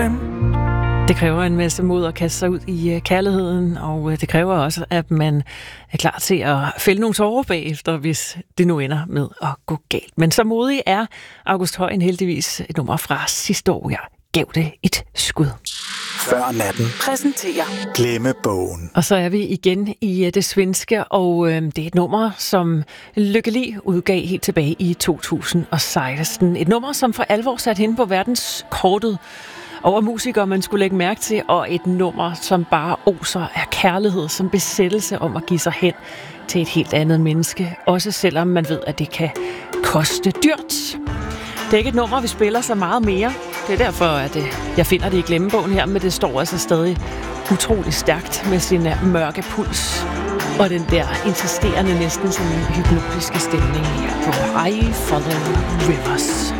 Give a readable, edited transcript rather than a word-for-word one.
Jerusalem. Det kræver en masse mod at kaste sig ud i kærligheden, og det kræver også, at man er klar til at fælde nogle tårer bagefter, hvis det nu ender med at gå galt. Men så modig er August Højen heldigvis, et nummer fra sidste år. Jeg gav det et skud. Før natten præsenterer Glemmebogen. Og så er vi igen i det svenske, og det er et nummer, som Lykke Li udgav helt tilbage i 2016. Et nummer, som for alvor satte hende på verdenskortet over musikere, man skulle lægge mærke til, og et nummer, som bare oser af kærlighed, som besættelse om at give sig hen til et helt andet menneske, også selvom man ved, at det kan koste dyrt. Det er ikke et nummer, vi spiller så meget mere. Det er derfor, at jeg finder det i glemmebogen her, men det står altså stadig utrolig stærkt med sin mørke puls og den der insisterende, næsten sådan hypnotiske stemning her på I Follow Rivers.